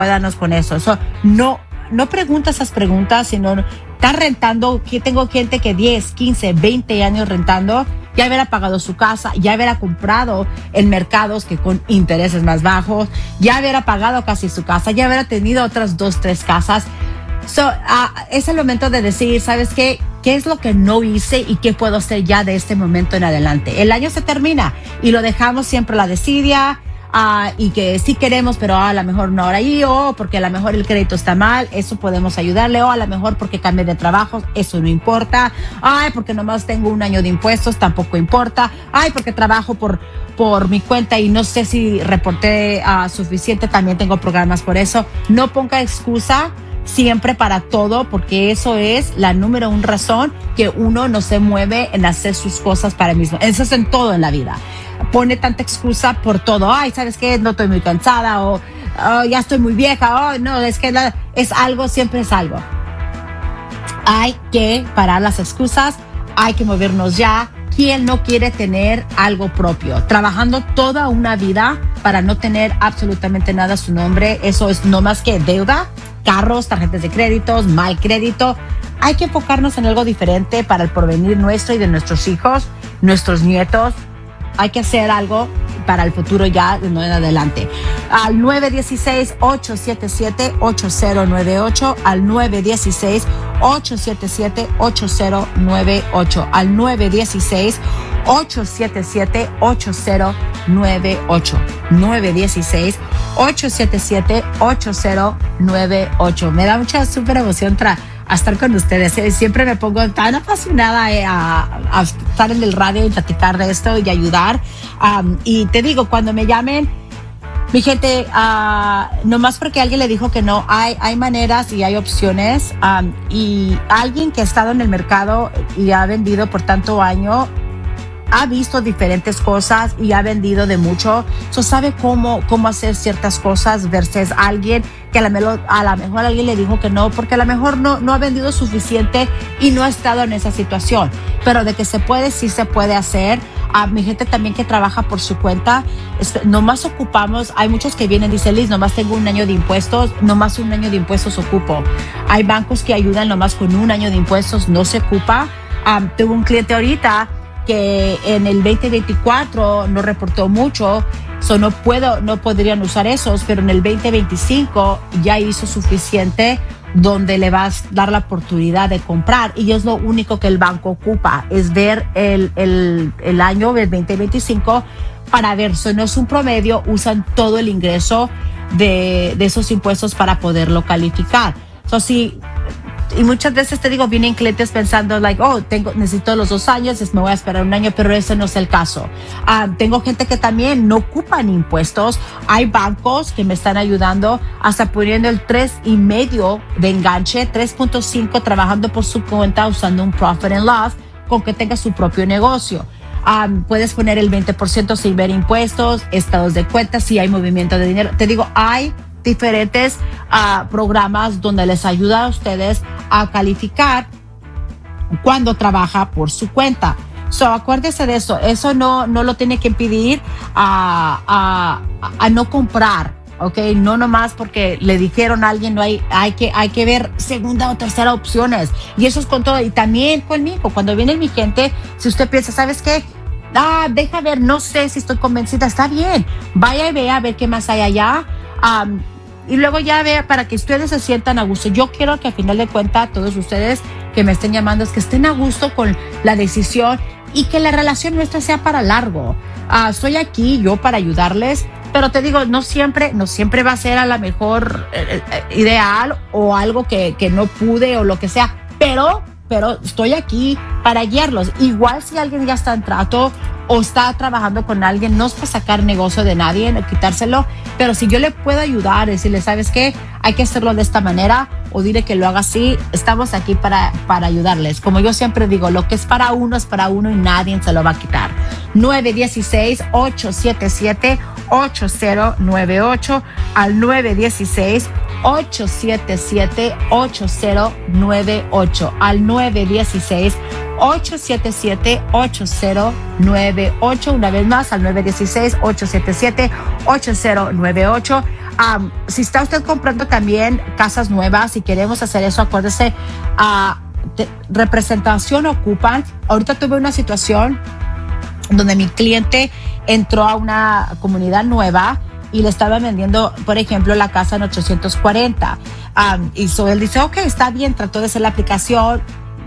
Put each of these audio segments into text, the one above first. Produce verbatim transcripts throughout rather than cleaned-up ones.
ayúdanos con eso. So, no, no pregunta esas preguntas, sino estás rentando, que tengo gente que diez, quince, veinte años rentando, ya hubiera pagado su casa, ya hubiera comprado en mercados que con intereses más bajos, ya hubiera pagado casi su casa, ya hubiera tenido otras dos, tres casas. So, uh, es el momento de decir, ¿sabes qué? ¿Qué es lo que no hice y qué puedo hacer ya de este momento en adelante? El año se termina y lo dejamos siempre a la desidia. Uh, y que sí queremos, pero a lo mejor no ahora ahí, o porque a lo mejor el crédito está mal, eso podemos ayudarle, o a lo mejor porque cambié de trabajo, eso no importa, ay, porque nomás tengo un año de impuestos, tampoco importa, ay, porque trabajo por, por mi cuenta y no sé si reporté uh, suficiente, también tengo programas por eso. No ponga excusa siempre para todo, porque eso es la número una razón que uno no se mueve en hacer sus cosas para mismo. Eso es en todo en la vida. Pone tanta excusa por todo. Ay, ¿sabes qué? No estoy muy cansada, o oh, ya estoy muy vieja. Oh, no, es que la, es algo, siempre es algo. Hay que parar las excusas, hay que movernos ya. ¿Quién no quiere tener algo propio? Trabajando toda una vida para no tener absolutamente nada a su nombre, eso es no más que deuda, carros, tarjetas de créditos, mal crédito. Hay que enfocarnos en algo diferente para el porvenir nuestro y de nuestros hijos, nuestros nietos. Hay que hacer algo para el futuro ya de nuevo en adelante. Al nueve uno seis, ocho siete siete, ocho cero nueve ocho, al nueve uno seis, ocho siete siete, ocho cero nueve ocho, al nueve uno seis, ocho siete siete, ocho cero nueve ocho, nueve uno seis, ocho siete siete, ocho cero nueve ocho. Me da mucha súper emoción tra a estar con ustedes. Siempre me pongo tan apasionada eh, a, a estar en el radio y platicar de esto y ayudar. Um, y te digo, cuando me llamen, mi gente, uh, nomás porque alguien le dijo que no, hay, hay maneras y hay opciones. Um, y alguien que ha estado en el mercado y ha vendido por tanto año, ha visto diferentes cosas y ha vendido de mucho, so sabe cómo, cómo hacer ciertas cosas versus alguien que a lo mejor, a lo mejor alguien le dijo que no, porque a lo mejor no, no ha vendido suficiente y no ha estado en esa situación. Pero de que se puede, sí se puede hacer. A mi gente también que trabaja por su cuenta, este, nomás ocupamos, hay muchos que vienen y dicen, Liz, nomás tengo un año de impuestos, nomás un año de impuestos ocupo. Hay bancos que ayudan nomás con un año de impuestos, no se ocupa. Um, tuve un cliente ahorita que en el veinte veinticuatro no reportó mucho, so no puedo, no podrían usar esos, pero en el veinte veinticinco ya hizo suficiente donde le vas a dar la oportunidad de comprar, y es lo único que el banco ocupa, es ver el, el, el año del veinte veinticinco para ver, si no es un promedio, usan todo el ingreso de, de esos impuestos para poderlo calificar. So, si Y muchas veces te digo, vienen clientes pensando, like, oh, tengo, necesito los dos años, me voy a esperar un año, pero ese no es el caso. Um, tengo gente que también no ocupan impuestos. Hay bancos que me están ayudando hasta poniendo el tres y medio de enganche, tres punto cinco trabajando por su cuenta usando un profit and loss con que tenga su propio negocio. Um, puedes poner el veinte por ciento sin ver impuestos, estados de cuenta, si hay movimiento de dinero. Te digo, hay diferentes uh, programas donde les ayuda a ustedes a calificar cuando trabaja por su cuenta. So, acuérdese de eso. Eso no, no lo tiene que impedir a, a, a no comprar, ¿ok? No nomás porque le dijeron a alguien, no hay, hay que, hay que ver segunda o tercera opciones. Y eso es con todo. Y también conmigo, cuando viene mi gente, si usted piensa, ¿sabes qué? Ah, deja ver, no sé si estoy convencida, está bien. Vaya y vea a ver qué más hay allá. Um, y luego ya vea para que ustedes se sientan a gusto. Yo quiero que a final de cuentas todos ustedes que me estén llamando es que estén a gusto con la decisión y que la relación nuestra sea para largo. Uh, estoy aquí yo para ayudarles, pero te digo, no siempre, no siempre va a ser a la mejor eh, eh, ideal o algo que, que no pude o lo que sea, pero pero estoy aquí para guiarlos. Igual si alguien ya está en trato o está trabajando con alguien, no es para sacar negocio de nadie, no quitárselo, pero si yo le puedo ayudar, decirle, ¿sabes qué? Hay que hacerlo de esta manera, o dile que lo haga así, estamos aquí para, para ayudarles. Como yo siempre digo, lo que es para uno es para uno y nadie se lo va a quitar. nueve uno seis, ocho siete siete, ocho cero nueve ocho al nueve uno seis, ocho siete siete, ocho cero nueve ocho al nueve uno seis, ocho siete siete, ocho cero nueve ocho. Una vez más al nueve uno seis, ocho siete siete, ocho cero nueve ocho. Um, si está usted comprando también casas nuevas y queremos hacer eso, acuérdese, uh, de, representación ocupan. Ahorita tuve una situación donde mi cliente entró a una comunidad nueva y le estaban vendiendo, por ejemplo, la casa en ochocientos cuarenta. Um, y so él dice, ok, está bien, trató de hacer la aplicación.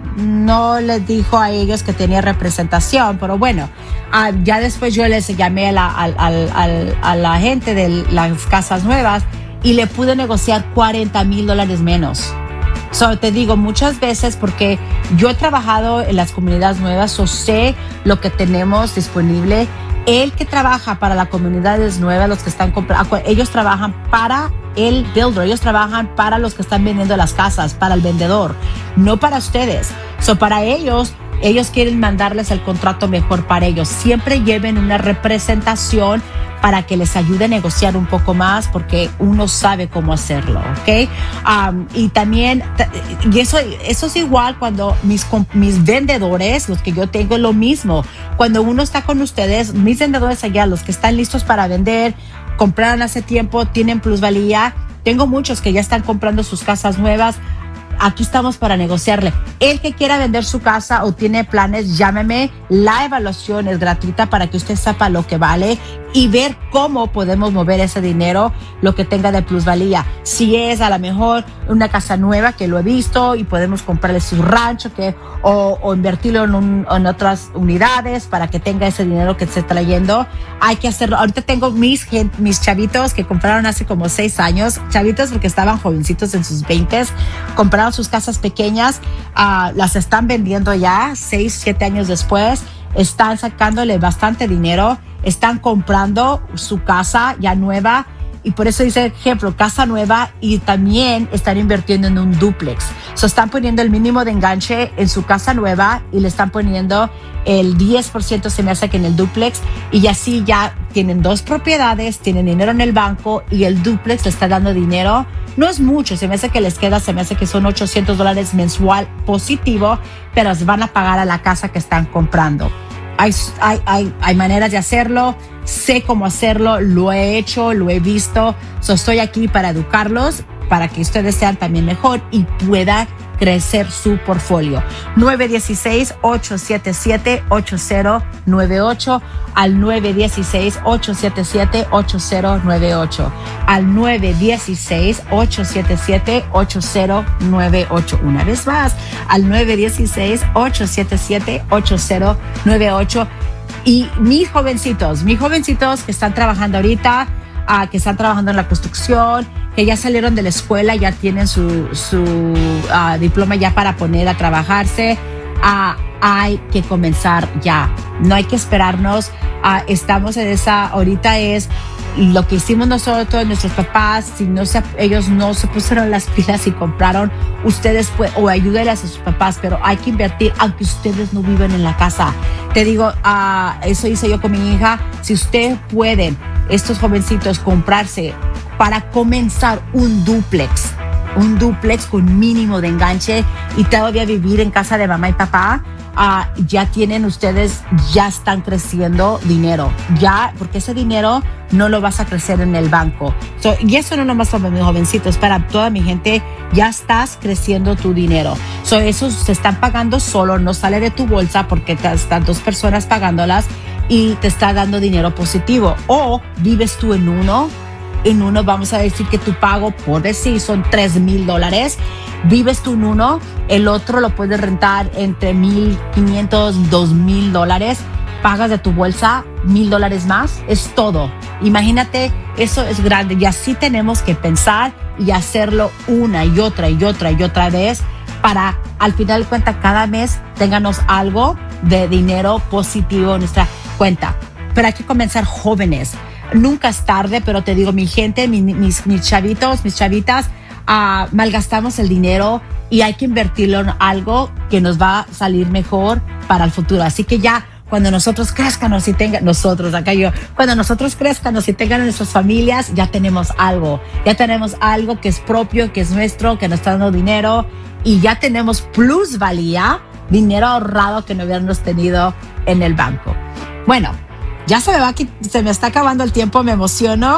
No les dijo a ellos que tenía representación, pero bueno, uh, ya después yo les llamé a la, a, a, a, a la gente de las casas nuevas y le pude negociar cuarenta mil dólares menos. So, te digo muchas veces porque yo he trabajado en las comunidades nuevas, o sé lo que tenemos disponible. El que trabaja para las comunidades nuevas, los que están comprando, ellos trabajan para el builder, ellos trabajan para los que están vendiendo las casas, para el vendedor, no para ustedes. So, para ellos, ellos quieren mandarles el contrato mejor para ellos. Siempre lleven una representación para que les ayude a negociar un poco más, porque uno sabe cómo hacerlo, ¿ok? Um, y también, y eso, eso es igual cuando mis, mis vendedores, los que yo tengo, lo mismo. Cuando uno está con ustedes, mis vendedores allá, los que están listos para vender, compraron hace tiempo, tienen plusvalía. Tengo muchos que ya están comprando sus casas nuevas. Aquí estamos para negociarle. El que quiera vender su casa o tiene planes, llámeme. La evaluación es gratuita para que usted sepa lo que vale y ver cómo podemos mover ese dinero, lo que tenga de plusvalía. Si es a lo mejor una casa nueva, que lo he visto, y podemos comprarle su rancho que, o, o invertirlo en, un, en otras unidades para que tenga ese dinero que se está trayendo. Hay que hacerlo. Ahorita tengo mis, mis chavitos que compraron hace como seis años, chavitos porque estaban jovencitos en sus veintes, compraron sus casas pequeñas, uh, las están vendiendo ya seis, siete años después, están sacándole bastante dinero, están comprando su casa ya nueva, y por eso dice, ejemplo, casa nueva, y también están invirtiendo en un duplex. So, están poniendo el mínimo de enganche en su casa nueva y le están poniendo el diez por ciento, se me hace que en el duplex, y así ya tienen dos propiedades, tienen dinero en el banco y el duplex le está dando dinero. No es mucho, se me hace que les queda, se me hace que son ochocientos dólares mensual positivo, pero se van a pagar a la casa que están comprando. Hay, hay, hay, hay maneras de hacerlo, sé cómo hacerlo, lo he hecho, lo he visto. So, estoy aquí para educarlos, para que ustedes sean también mejor y puedan crecer su portfolio. nueve uno seis, ocho siete siete, ocho cero nueve ocho al nueve uno seis, ocho siete siete, ocho cero nueve ocho al nueve uno seis, ocho siete siete, ocho cero nueve ocho. Una vez más, al nueve uno seis, ocho siete siete, ocho cero nueve ocho. Y mis jovencitos, mis jovencitos que están trabajando ahorita, uh, que están trabajando en la construcción, que ya salieron de la escuela, ya tienen su, su uh, diploma ya para poner a trabajarse, uh, hay que comenzar ya. No hay que esperarnos. Uh, estamos en esa, ahorita es lo que hicimos nosotros, nuestros papás. Si no se, ellos no se pusieron las pilas y compraron, ustedes pues, o ayúdenles a sus papás, pero hay que invertir aunque ustedes no viven en la casa. Te digo, uh, eso hice yo con mi hija. Si ustedes pueden, estos jovencitos, comprarse para comenzar un dúplex, un dúplex con mínimo de enganche y todavía vivir en casa de mamá y papá, uh, ya tienen ustedes, ya están creciendo dinero, ya, porque ese dinero no lo vas a crecer en el banco. So, y eso no nomás para mis jovencitos, para toda mi gente, ya estás creciendo tu dinero. So, eso se están pagando solo, no sale de tu bolsa porque están dos personas pagándolas y te está dando dinero positivo. O vives tú en uno, en uno, vamos a decir que tu pago, por decir, son tres mil dólares. Vives tú en uno, el otro lo puedes rentar entre mil quinientos, dos mil dólares. Pagas de tu bolsa mil dólares más. Es todo. Imagínate, eso es grande. Y así tenemos que pensar y hacerlo una y otra y otra y otra vez para, al final de cuentas, cada mes tengamos algo de dinero positivo en nuestra cuenta. Pero hay que comenzar jóvenes. Nunca es tarde, pero te digo, mi gente, mi, mis, mis chavitos, mis chavitas, uh, malgastamos el dinero y hay que invertirlo en algo que nos va a salir mejor para el futuro. Así que ya, cuando nosotros crezcanos y tengan, nosotros, acá yo, cuando nosotros crezcanos y tengan nuestras familias, ya tenemos algo. Ya tenemos algo que es propio, que es nuestro, que nos está dando dinero y ya tenemos plusvalía, dinero ahorrado que no hubiéramos tenido en el banco. Bueno, ya se me va, se me está acabando el tiempo, me emociono.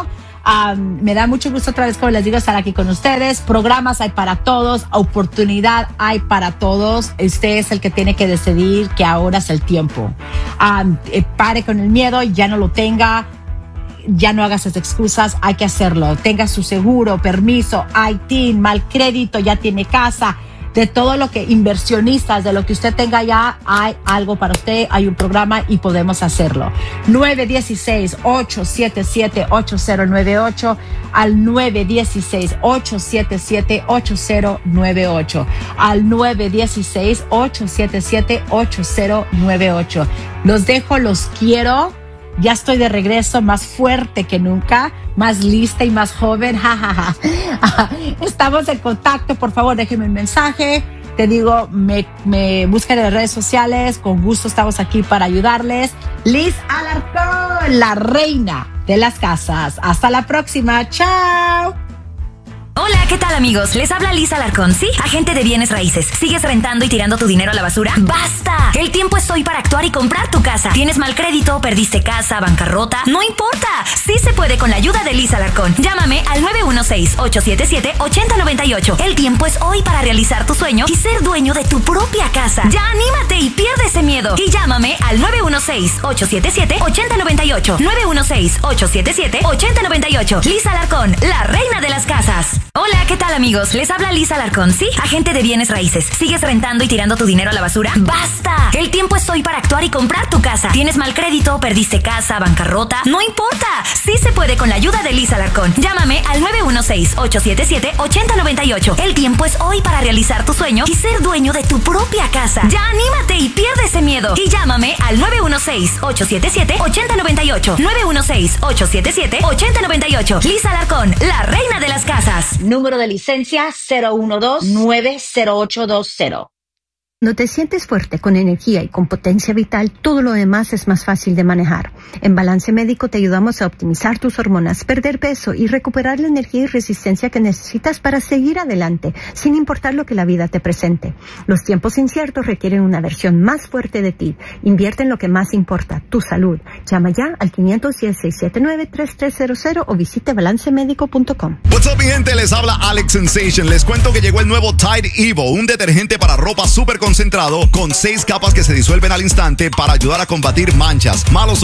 Um, me da mucho gusto otra vez, como les digo, estar aquí con ustedes. Programas hay para todos, oportunidad hay para todos. Usted es el que tiene que decidir que ahora es el tiempo. Um, eh, pare con el miedo, ya no lo tenga. Ya no hagas esas excusas, hay que hacerlo. Tenga su seguro, permiso, I T, mal crédito, ya tiene casa. De todo lo que inversionistas, de lo que usted tenga ya, hay algo para usted, hay un programa y podemos hacerlo. nueve uno seis, ocho siete siete, ocho cero nueve ocho al nueve uno seis, ocho siete siete, ocho cero nueve ocho al nueve uno seis, ocho siete siete, ocho cero nueve ocho. Los dejo, los quiero. Ya estoy de regreso, más fuerte que nunca, más lista y más joven. Estamos en contacto, por favor, déjenme un mensaje. Te digo, me, me busquen en las redes sociales, con gusto estamos aquí para ayudarles. Liz Alarcón, la reina de las casas. Hasta la próxima, chao. Hola, ¿qué tal, amigos? Les habla Liz Alarcón, ¿sí? Agente de bienes raíces. ¿Sigues rentando y tirando tu dinero a la basura? ¡Basta! El tiempo es hoy para actuar y comprar tu casa. ¿Tienes mal crédito? ¿Perdiste casa? ¿Bancarrota? ¡No importa! Sí se puede con la ayuda de Liz Alarcón. Llámame al nueve uno seis, ocho siete siete, ocho cero nueve ocho. El tiempo es hoy para realizar tu sueño y ser dueño de tu propia casa. ¡Ya anímate y pierde ese miedo! Y llámame al nueve uno seis, ocho siete siete, ocho cero nueve ocho. nueve uno seis, ocho siete siete, ocho cero nueve ocho. Liz Alarcón, la reina de las casas. Hola, ¿qué tal, amigos? Les habla Liz Alarcón, ¿sí? Agente de bienes raíces. ¿Sigues rentando y tirando tu dinero a la basura? ¡Basta! El tiempo es hoy para actuar y comprar tu casa. ¿Tienes mal crédito? ¿Perdiste casa? ¿Bancarrota? ¡No importa! Sí se puede con la ayuda de Liz Alarcón. Llámame al nueve uno seis, ocho siete siete, ocho cero nueve ocho. El tiempo es hoy para realizar tu sueño y ser dueño de tu propia casa. ¡Ya anímate y pierde ese miedo! Y llámame al nueve uno seis, ocho siete siete, ocho cero nueve ocho. nueve uno seis, ocho siete siete, ocho cero nueve ocho. Liz Alarcón, la reina de las casas. Número de licencia cero uno dos, nueve cero ocho dos cero. No te sientes fuerte, con energía y con potencia vital, todo lo demás es más fácil de manejar. En Balance Médico te ayudamos a optimizar tus hormonas, perder peso y recuperar la energía y resistencia que necesitas para seguir adelante, sin importar lo que la vida te presente. Los tiempos inciertos requieren una versión más fuerte de ti. Invierte en lo que más importa, tu salud. Llama ya al quinientos diez, seiscientos setenta y nueve, treinta y tres cero cero o visite balance médico punto com. What's up, mi gente? Les habla Alex Sensation. Les cuento que llegó el nuevo Tide Evo, un detergente para ropa súper concentrado con seis capas que se disuelven al instante para ayudar a combatir manchas, malos